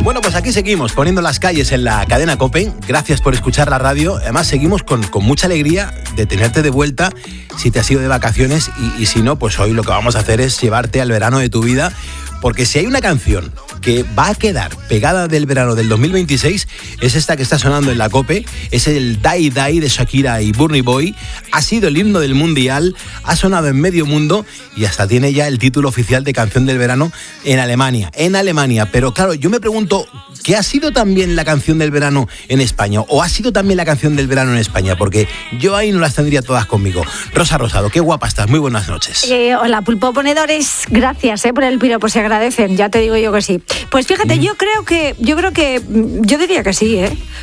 Bueno, pues aquí seguimos poniendo las calles en la cadena COPE. Gracias por escuchar la radio. Además, seguimos con mucha alegría de tenerte de vuelta si te has ido de vacaciones y si no, pues hoy lo que vamos a hacer es llevarte al verano de tu vida. Porque si hay una canción que va a quedar pegada del verano del 2026, es esta que está sonando en la COPE, es el Die Die de Shakira y Burna Boy. Ha sido el himno del mundial, ha sonado en medio mundo y hasta tiene ya el título oficial de canción del verano en Alemania. Pero claro, yo me pregunto, ¿qué ha sido también la canción del verano en España? ¿O ha sido también la canción del verano en España? Porque yo ahí no las tendría todas conmigo. Rosa Rosado, qué guapa estás, muy buenas noches. Hola, Pulpo Ponedores, gracias por el piropo, se agradecen, ya te digo yo que sí. Pues fíjate, yo diría que sí,